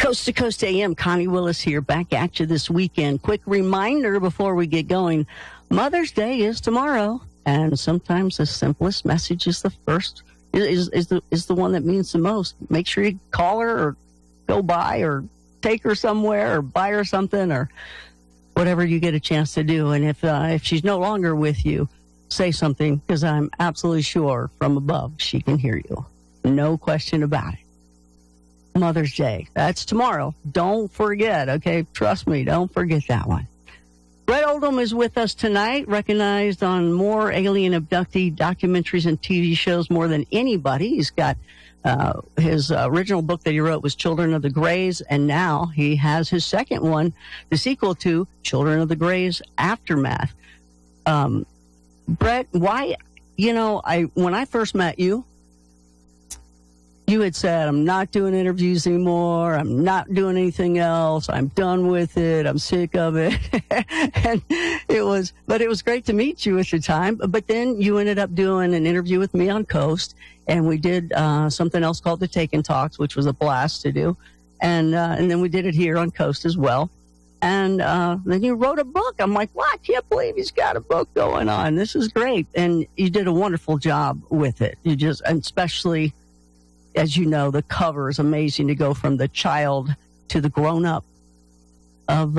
Coast to Coast AM, Connie Willis here, back at you this weekend. Quick reminder before we get going, Mother's Day is tomorrow, and sometimes the simplest message is the first, is the one that means the most. Make sure you call her or go by or take her somewhere or buy her something or whatever you get a chance to do. And if she's no longer with you, say something, because I'm absolutely sure from above she can hear you. No question about it. Mother's Day. That's tomorrow. Don't forget, okay? Trust me, don't forget that one. Brett Oldham is with us tonight, recognized on more alien abductee documentaries and TV shows more than anybody. He's got his original book that he wrote was Children of the Greys, and now he has his second one, the sequel to Children of the Greys Aftermath. Brett, why, when I first met you, you had said, I'm not doing interviews anymore. I'm not doing anything else. I'm done with it. I'm sick of it. And it was great to meet you at the time. But then you ended up doing an interview with me on Coast, and we did something else called the Taken Talks, which was a blast to do. And then we did it here on Coast as well. And then you wrote a book. I'm like, wow, I can't believe he's got a book going on. This is great. And you did a wonderful job with it. And especially, as you know, the cover is amazing to go from the child to the grown-up of,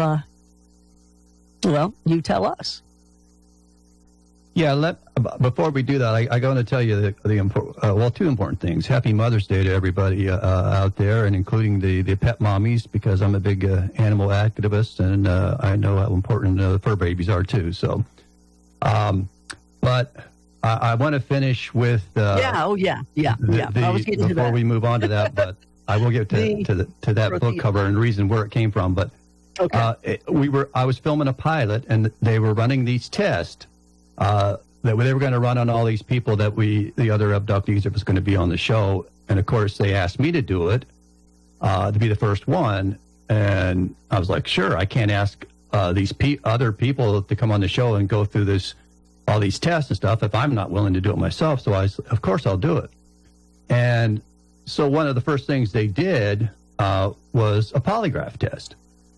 you tell us. Yeah, before we do that, I going to tell you two important things. Happy Mother's Day to everybody out there, and including the pet mommies, because I'm a big animal activist, and I know how important the fur babies are too. So, but I want to finish with I was getting to that before we move on to that, but I will get to that book cover and the reason where it came from. But okay. I was filming a pilot, and they were running these tests that they were going to run on all these people the other abductees that was going to be on the show. And of course, they asked me to do it, to be the first one. And I was like, sure, I can't ask these other people to come on the show and go through all these tests and stuff if I'm not willing to do it myself. So of course I'll do it. And so one of the first things they did was a polygraph test.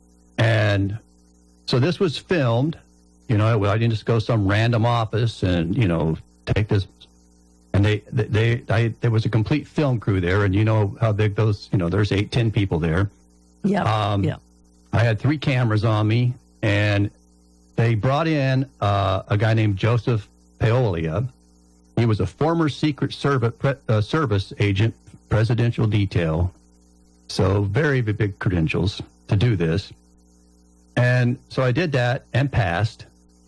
And so this was filmed. I didn't just go to some random office and, take this. And there was a complete film crew there. And you know how big those, there's 8-10 people there. Yeah. I had 3 cameras on me, and they brought in a guy named Joseph Paolia. He was a former Secret Service agent, presidential detail. So very big credentials to do this. And so I did that and passed.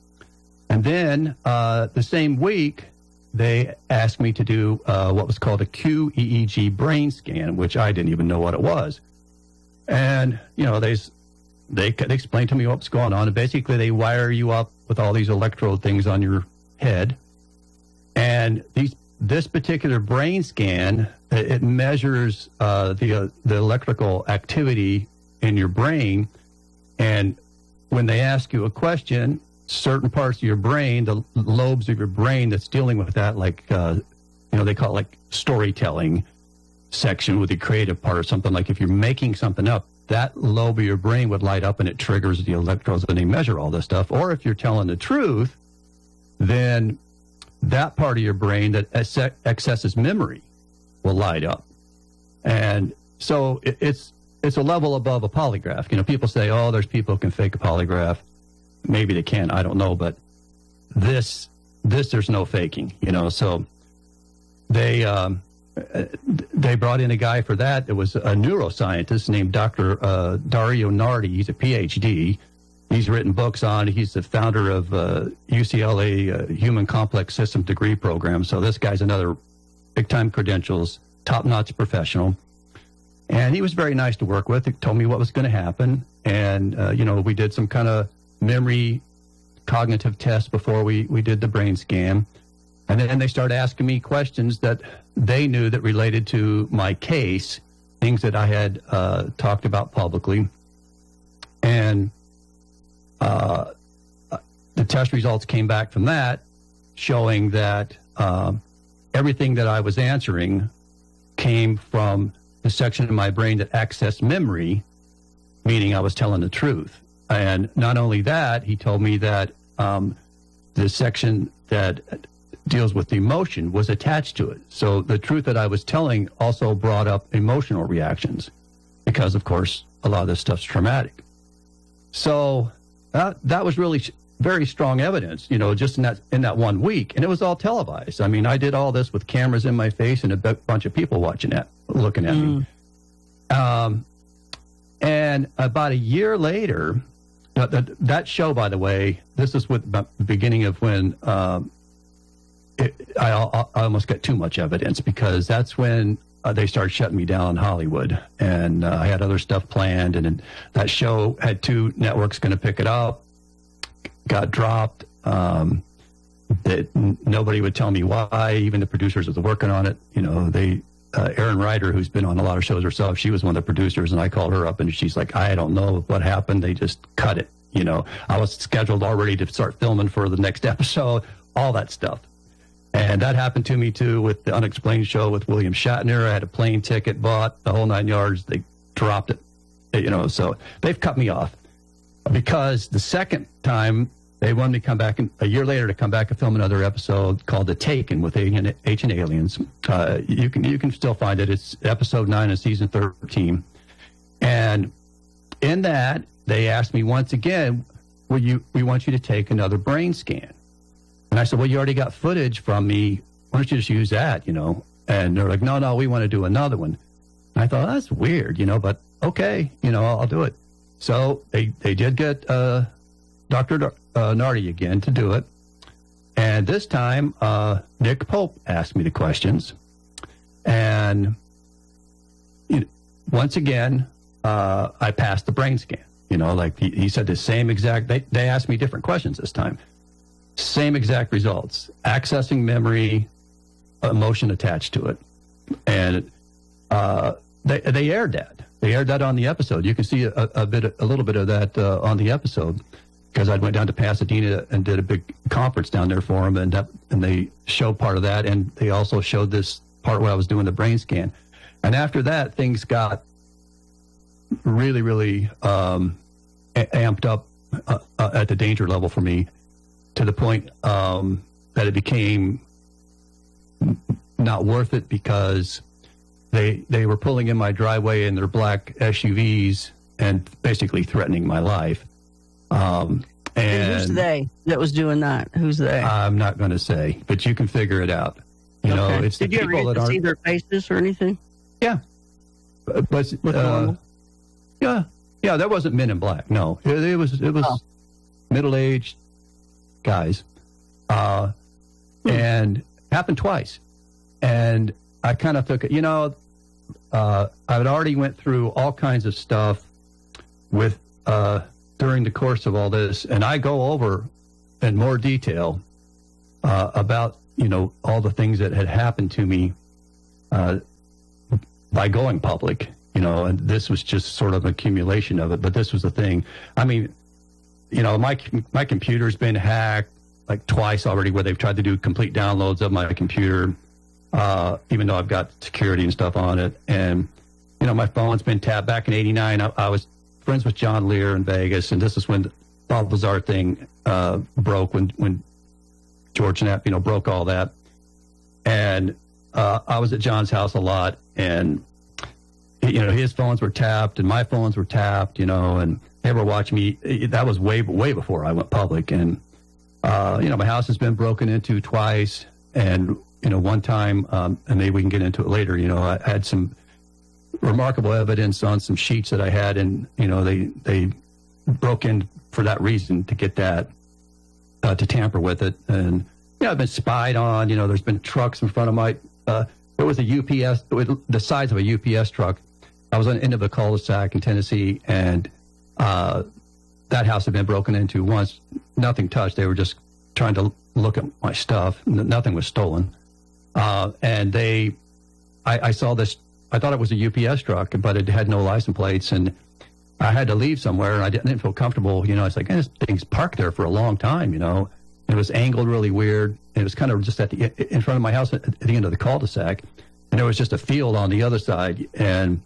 And then the same week, they asked me to do what was called a QEEG brain scan, which I didn't even know what it was. And, they explained to me what's going on. And basically, they wire you up with all these electrode things on your head. And this particular brain scan, it measures the electrical activity in your brain. And when they ask you a question, certain parts of your brain, the lobes of your brain that's dealing with that, like, they call it like storytelling section with the creative part or something. Like if you're making something up, that lobe of your brain would light up and it triggers the electrodes and they measure all this stuff. Or if you're telling the truth, then that part of your brain that accesses memory will light up. And so it's a level above a polygraph. People say, oh, there's people who can fake a polygraph. Maybe they can, I don't know, but this there's no faking, so they brought in a guy for that. It was a neuroscientist named Dr. Dario Nardi. He's a PhD. He's written books on it. He's the founder of UCLA Human Complex System degree program. So this guy's another big-time credentials, top-notch professional. And he was very nice to work with. He told me what was going to happen. And, we did some kind of memory cognitive tests before we did the brain scan. And then they started asking me questions that they knew that related to my case, things that I had talked about publicly. And the test results came back from that showing that everything that I was answering came from the section of my brain that accessed memory meaning I was telling the truth. And not only that, he told me that the section that deals with the emotion was attached to it. So the truth that I was telling also brought up emotional reactions because, of course, a lot of this stuff's traumatic. So that was really very strong evidence, just in that 1 week. And it was all televised. I mean, I did all this with cameras in my face and a bunch of people looking at me. And about a year later, that show, by the way, this is with the beginning of when I almost got too much evidence, because that's when they started shutting me down in Hollywood. And I had other stuff planned. And that show had 2 networks going to pick it up, got dropped. Nobody would tell me why. Even the producers that were working on it, Erin Ryder, who's been on a lot of shows herself, she was one of the producers, and I called her up, and she's like, I don't know what happened. They just cut it. I was scheduled already to start filming for the next episode, all that stuff. And that happened to me, too, with the Unexplained show with William Shatner. I had a plane ticket bought, the whole 9 yards. They dropped it, so they've cut me off. Because the second time, they wanted me to come back a year later to come back and film another episode called The Taken with Ancient Aliens. You can still find it. It's episode 9 of season 13. And in that, they asked me once again, we want you to take another brain scan. And I said, well, you already got footage from me. Why don't you just use that, And they're like, no, we want to do another one. And I thought, that's weird, but okay, I'll do it. So they did get Dr. Nardi again to do it. And this time, Nick Pope asked me the questions. And once again, I passed the brain scan. Like he said the same exact, they asked me different questions this time. Same exact results, accessing memory, emotion attached to it. And they aired that. They aired that on the episode. You can see a little bit of that on the episode, because I went down to Pasadena and did a big conference down there for them, and they showed part of that, and they also showed this part where I was doing the brain scan. And after that, things got really, really amped up at the danger level for me, to the point that it became not worth it, because they were pulling in my driveway in their black SUVs and basically threatening my life. And who's they that was doing that? Who's they? I'm not going to say, but you can figure it out. Okay. It's the Did you people ever that see their faces or anything? Yeah. But yeah, that wasn't Men in Black. No, it was middle-aged guys, and happened twice. And I kind of took it, I had already went through all kinds of stuff with during the course of all this, and I go over in more detail about all the things that had happened to me by going public. And this was just sort of an accumulation of it, but this was the thing. I mean, my computer's been hacked like twice already, where they've tried to do complete downloads of my computer, even though I've got security and stuff on it. And, my phone's been tapped. Back in '89, I was friends with John Lear in Vegas, and this is when the Bob Lazar thing broke, when George Knapp, broke all that. And I was at John's house a lot, and his phones were tapped and my phones were tapped, and they were watching me. That was way before I went public. And, my house has been broken into twice. And, one time, and maybe we can get into it later, I had some remarkable evidence on some sheets that I had, and, they broke in for that reason, to get that, to tamper with it. And, I've been spied on. There's been trucks in front of my, there was a UPS, the size of a UPS truck. I was on the end of a cul-de-sac in Tennessee, and that house had been broken into once. Nothing touched. They were just trying to look at my stuff. Nothing was stolen. And I saw this. I thought it was a UPS truck, but it had no license plates, and I had to leave somewhere, and I didn't feel comfortable. It's like, this thing's parked there for a long time, It was angled really weird. It was kind of just in front of my house at the end of the cul-de-sac, and there was just a field on the other side. And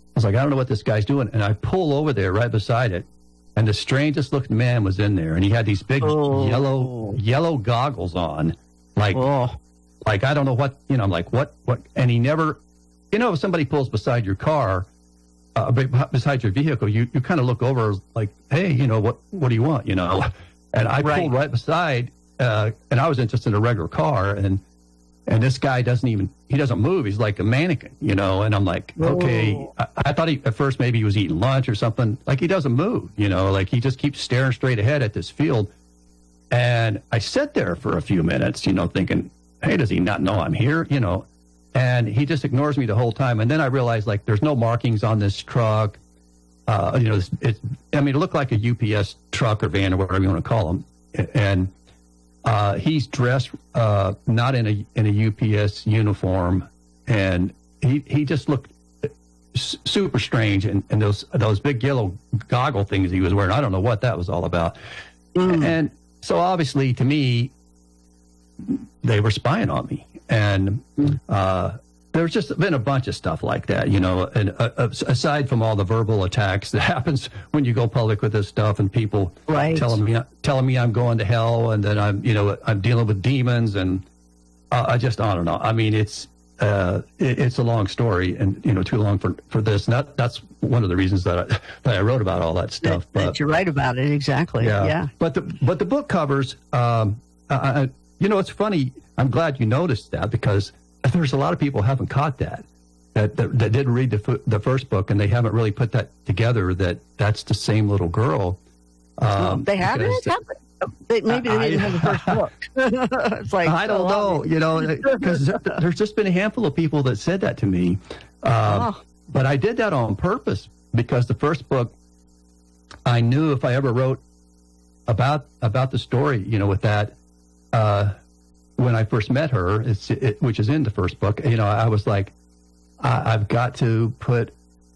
was like, I don't know what this guy's doing. And I pull over there right beside it. And the strangest looking man was in there. And he had these big yellow goggles on. Like, I don't know what, I'm like, what? And he never, if somebody pulls beside your car, beside your vehicle, you kind of look over like, hey, what do you want, And I pulled right beside, and I was just in a regular car, and this guy doesn't move. He's like a mannequin, and I'm like, okay. I thought at first maybe he was eating lunch or something. Like, he doesn't move, like he just keeps staring straight ahead at this field. And I sat there for a few minutes, thinking, hey, does he not know I'm here, And he just ignores me the whole time. And then I realized, like, there's no markings on this truck. It looked like a UPS truck or van or whatever you want to call them. And he's dressed not in a UPS uniform, and he just looked super strange. And those big yellow goggle things he was wearing, I don't know what that was all about. And so obviously, to me, they were spying on me. And there's just been a bunch of stuff like that, and aside from all the verbal attacks that happens when you go public with this stuff, and people telling me I'm going to hell, and then I'm dealing with demons, and I don't know. I mean, it's a long story, and too long for this. And that's one of the reasons that I wrote about all that stuff. That you're right about it, exactly. Yeah. But the book covers. It's funny. I'm glad you noticed that, because there's a lot of people who haven't caught that did read the first book, and they haven't really put that together, that's the same little girl. They haven't? Maybe they didn't have the first book. It's like, I don't know, because there's just been a handful of people that said that to me. But I did that on purpose, because the first book, I knew if I ever wrote about the story, with that, when I first met her, which is in the first book, I was like, I've got to put.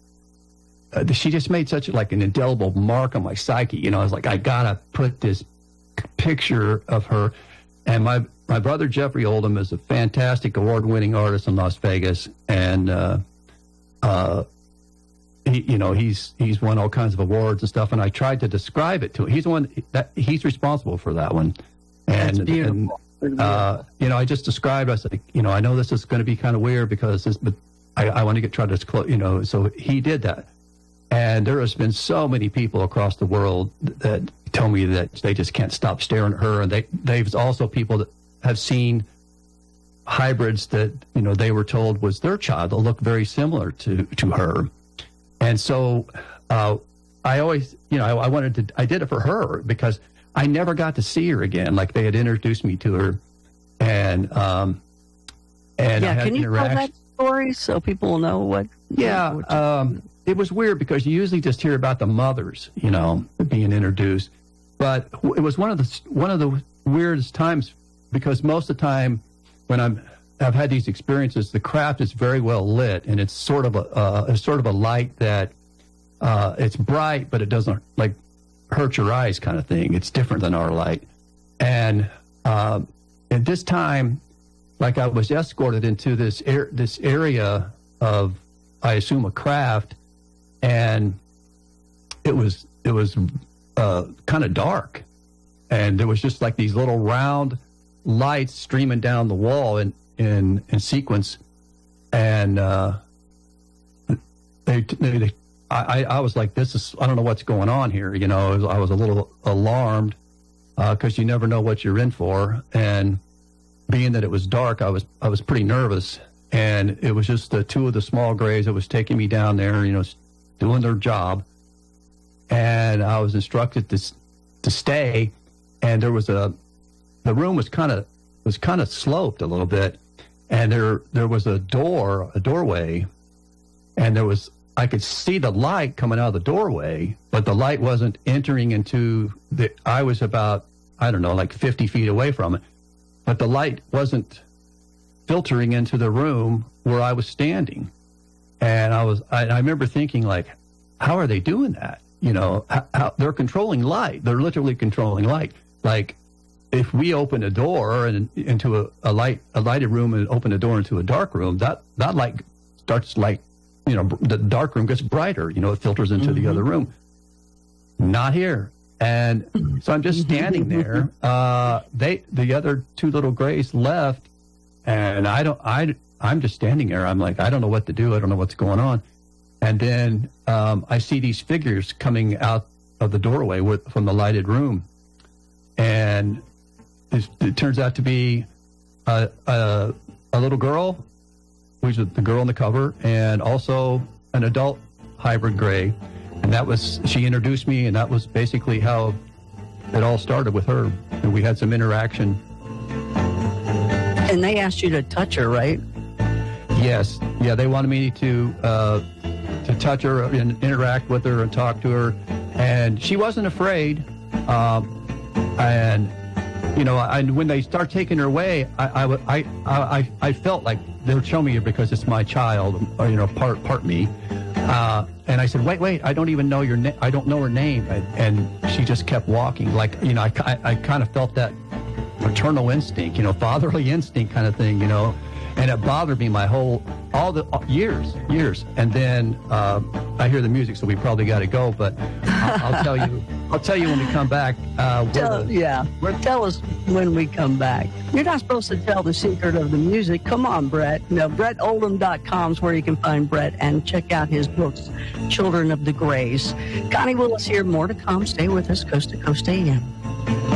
She just made such an indelible mark on my psyche. I was like, I gotta put this picture of her. And my brother Jeffrey Oldham is a fantastic award-winning artist in Las Vegas, and he's won all kinds of awards and stuff. And I tried to describe it to him. He's the one he's responsible for that one. And, that's beautiful. I just described, I said, I know this is going to be kind of weird but I want to try to disclose, so he did that. And there has been so many people across the world that tell me that they just can't stop staring at her. And they've also people that have seen hybrids that, they were told was their child that look very similar to her. And so I always, I did it for her, because I never got to see her again. Like, they had introduced me to her, and I had can you tell that story so people will know what? Yeah, it was weird, because you usually just hear about the mothers, being introduced, but it was one of the weirdest times, because most of the time when I've had these experiences, the craft is very well lit, and it's sort of a light that it's bright, but it doesn't hurt your eyes kind of thing. It's different than our light. And at this time, I was escorted into this area of, I assume, a craft, and it was kind of dark, and there was just these little round lights streaming down the wall in sequence, and I was like, I don't know what's going on here. I was a little alarmed, because you never know what you're in for. And being that it was dark, I was pretty nervous. And it was just two of the small grays that was taking me down there, doing their job. And I was instructed to stay. And there was the room was kind of sloped a little bit. And there was a doorway, and I could see the light coming out of the doorway, but the light wasn't entering into I was about, 50 feet away from it, but the light wasn't filtering into the room where I was standing. And I remember thinking, how are they doing that? How they're controlling light. They're literally controlling light. If we open a door and into a lighted room and open a door into a dark room, that light starts the dark room gets brighter. It filters into the other room. Not here. And so I'm just standing there. The other two little grays left, and I'm just standing there. I'm like, I don't know what to do. I don't know what's going on. And then I see these figures coming out of the doorway from the lighted room, and it turns out to be a little girl, which is the girl on the cover, and also an adult hybrid gray. And she introduced me, and that was basically how it all started with her. And we had some interaction. And they asked you to touch her, right? Yes. Yeah, they wanted me to touch her and interact with her and talk to her. And she wasn't afraid. And when they start taking her away, I felt like they would show me her because it's my child, part me. And I said, wait, I don't even know your name. I don't know her name. And she just kept walking. Like, I kind of felt that maternal instinct, fatherly instinct kind of thing, and it bothered me all the years. And then I hear the music, so we probably got to go. But I'll tell you when we come back. Tell us when we come back. You're not supposed to tell the secret of the music. Come on, Brett. BrettOldham.com is where you can find Brett and check out his books, Children of the Grays. Connie Willis here. More to come. Stay with us. Coast to Coast AM.